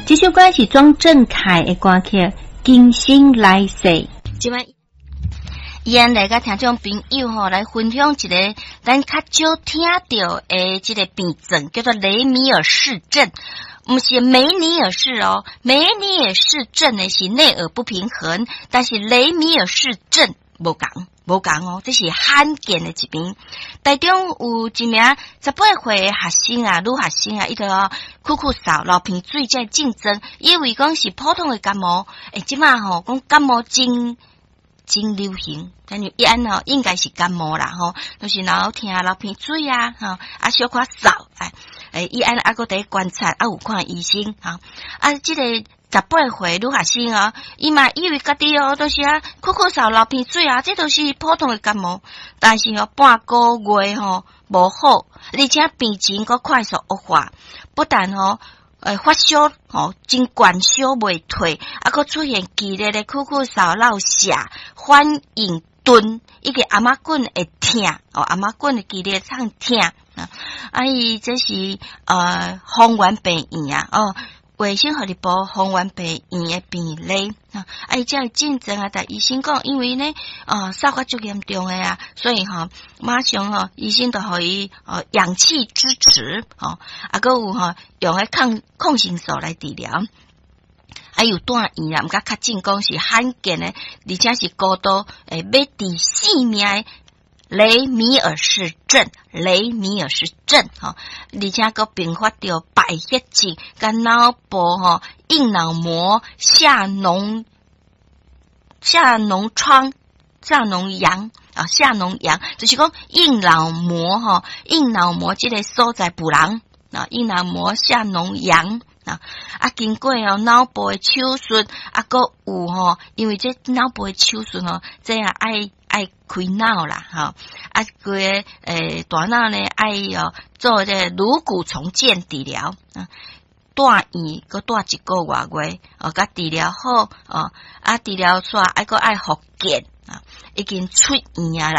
这首歌是庄正凯的歌曲《今生来世》。 今晚依然来甲听众朋友吼来分享一个咱较少听到的这个病症，叫做雷米尔氏症。不是梅尼尔氏哦，梅尼尔氏症呢是内耳不平衡，但是雷米尔氏症无共哦，这是罕见的疾病。台中有一名18岁的学生啊，女学生啊，伊就酷酷扫流鼻水在竞争，以为讲是普通的感冒，即马吼讲感冒真流行，但是一安吼应该是感冒啦吼，就是老听流鼻水啊，啊小可扫伊安还佫伫观察，有看医生即个18岁女学生啊，伊嘛以为家己都是酷酷扫流鼻水啊，这都是普通的感冒，但是半个月无好，而且病情佫快速恶化，不但发烧真高烧未退，佫出现剧烈的酷酷扫落瀉、反应钝，一个阿妈棍会痛阿妈棍的剧烈唱痛伊这是方圆病院卫生福利部方圆病院的病例伊这竞争但医生讲，因为呢扫发足严重的所以马上医生就互伊氧气支持佫有用抗生素来治疗。还有住院毋过较正讲是罕见的，而且是高度要治性命的雷米尔氏症，而且佫并发着败血症，跟脑部硬脑膜下脓疡，就是讲硬脑膜这个所在不良硬脑膜下脓疡经过脑部的手术佫有因为这脑部的手术这样爱开脑啦个大脑呢爱做这颅骨重建治疗住院佫住1个月甲治疗好治疗煞佫爱复健已经出院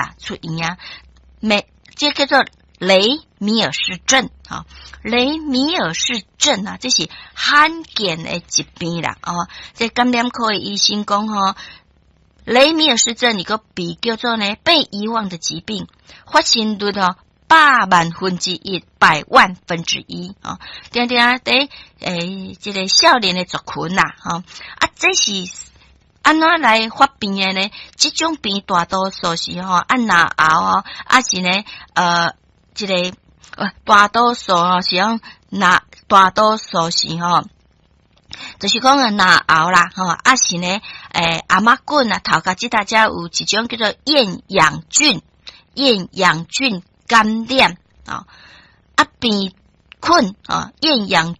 这叫做雷米尔氏症雷米尔氏症这是罕见的疾病啦这感染科的医生讲雷米尔氏症一个被叫做呢被遗忘的疾病，发生率100万分之1、100万分之1定伫这个少年的族群这是安怎来发病的呢？这种病大多数是按哪熬是呢这个大多数是大多数是就是讲哪熬啦是呢阿妈棍头壳大家有一种叫做厌氧菌感染变困厌氧